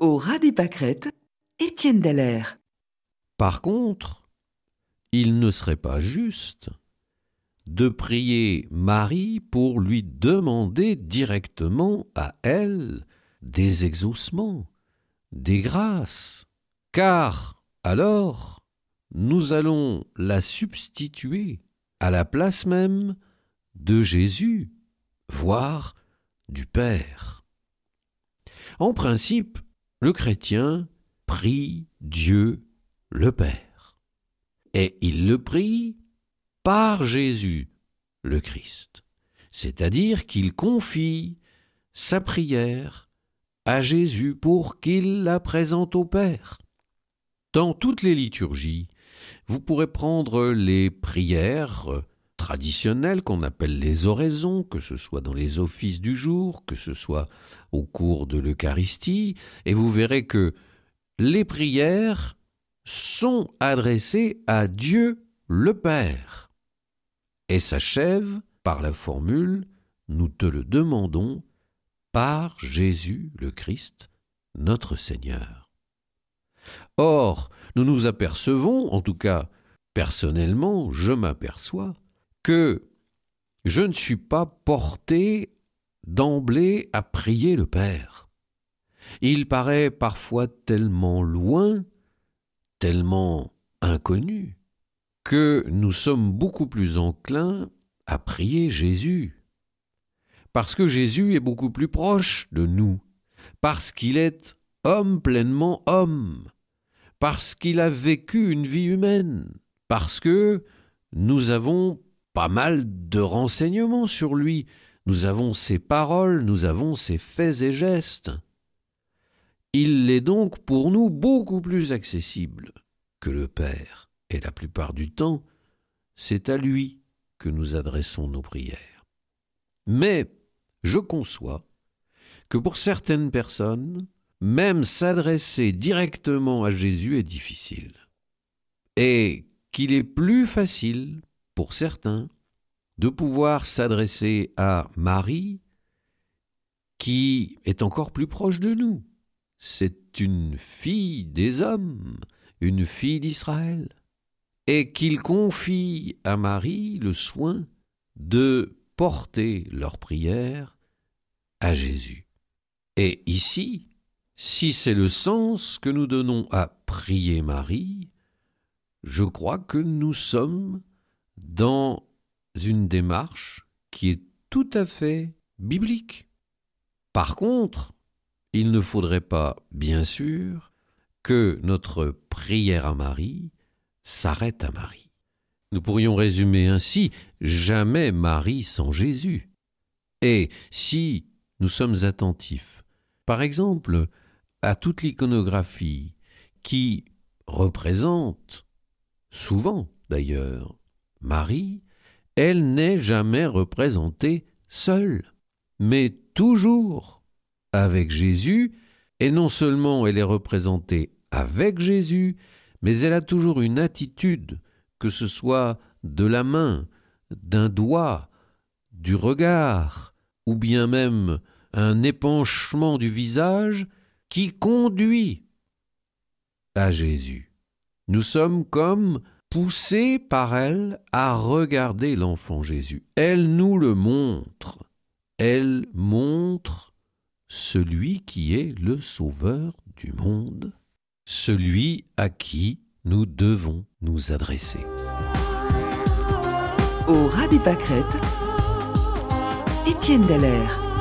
Au ras des pâquerettes, Étienne Dallaire. Par contre, il ne serait pas juste de prier Marie pour lui demander directement à elle des exaucements, des grâces, car alors nous allons la substituer à la place même de Jésus, voire du Père. En principe, le chrétien prie Dieu le Père, et il le prie par Jésus le Christ, c'est-à-dire qu'il confie sa prière à Jésus pour qu'il la présente au Père. Dans toutes les liturgies, vous pourrez prendre les prières traditionnelles qu'on appelle les oraisons, que ce soit dans les offices du jour, que ce soit au cours de l'Eucharistie, et vous verrez que les prières sont adressées à Dieu le Père et s'achèvent par la formule « Nous te le demandons par Jésus le Christ, notre Seigneur ». Or, nous nous apercevons, en tout cas personnellement, je m'aperçois, que je ne suis pas porté d'emblée à prier le Père. Il paraît parfois tellement loin, tellement inconnu, que nous sommes beaucoup plus enclins à prier Jésus. Parce que Jésus est beaucoup plus proche de nous, parce qu'il est homme pleinement homme, parce qu'il a vécu une vie humaine, parce que nous avons pas mal de renseignements sur lui, nous avons ses paroles, nous avons ses faits et gestes. Il est donc pour nous beaucoup plus accessible que le Père, et la plupart du temps, c'est à lui que nous adressons nos prières. Mais je conçois que pour certaines personnes, même s'adresser directement à Jésus est difficile, et qu'il est plus facile pour certains de pouvoir s'adresser à Marie, qui est encore plus proche de nous. C'est une fille des hommes, une fille d'Israël, et qu'ils confient à Marie le soin de porter leur prière à Jésus. Et ici, si c'est le sens que nous donnons à prier Marie, je crois que nous sommes dans une démarche qui est tout à fait biblique. Par contre, il ne faudrait pas, bien sûr, que notre prière à Marie s'arrête à Marie. Nous pourrions résumer ainsi: jamais Marie sans Jésus. Et si nous sommes attentifs, par exemple, à toute l'iconographie qui représente, souvent d'ailleurs, Marie, elle n'est jamais représentée seule, mais toujours avec Jésus, et non seulement elle est représentée avec Jésus, mais elle a toujours une attitude, que ce soit de la main, d'un doigt, du regard, ou bien même un épanchement du visage qui conduit à Jésus. Nous sommes comme poussés par elle à regarder l'enfant Jésus. Elle nous le montre. Elle montre celui qui est le sauveur du monde, celui à qui nous devons nous adresser. Au ras des pâquerettes, Étienne Dallaire.